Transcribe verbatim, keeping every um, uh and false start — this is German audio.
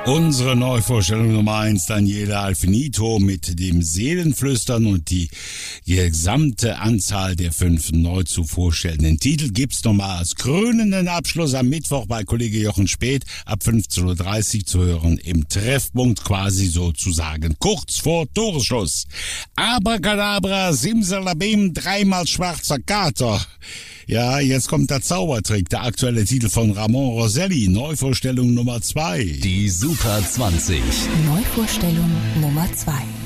Unsere Neuvorstellung Nummer eins, Daniele Alfinito mit dem Seelenflüstern, und die gesamte Anzahl der fünf neu zu vorstellenden Titel gibt's nochmal als krönenden Abschluss am Mittwoch bei Kollege Jochen Späth ab fünfzehn Uhr dreißig zu hören im Treffpunkt, quasi sozusagen kurz vor Toresschluss. Abracadabra, Simsalabim, dreimal schwarzer Kater. Ja, jetzt kommt der Zaubertrick, der aktuelle Titel von Ramon Roselli, Neuvorstellung Nummer zwei. Die Super zwanzig. Neuvorstellung Nummer zwei.